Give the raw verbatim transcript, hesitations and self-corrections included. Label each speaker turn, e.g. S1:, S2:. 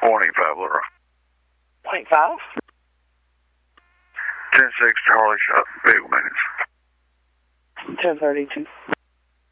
S1: twenty-five Laura.
S2: Point five?
S1: ten six Charlie shot, vehicle maintenance.
S2: ten thirty-two.